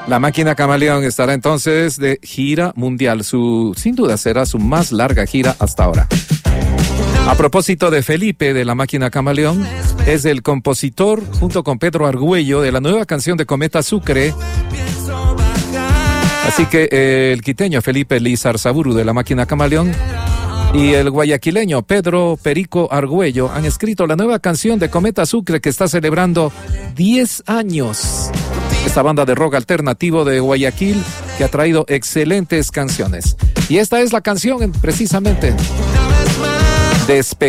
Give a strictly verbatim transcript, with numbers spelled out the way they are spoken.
La Máquina Camaleón estará entonces de gira mundial. Su, sin duda será su más larga gira hasta ahora. A propósito de Felipe de La Máquina Camaleón, es el compositor junto con Pedro Argüello de la nueva canción de Cometa Sucre. Así que eh, el quiteño Felipe Lizarzaburu de La Máquina Camaleón y el guayaquileño Pedro Perico Argüello han escrito la nueva canción de Cometa Sucre, que está celebrando diez años. Esta banda de rock alternativo de Guayaquil que ha traído excelentes canciones. Y esta es la canción precisamente. Despe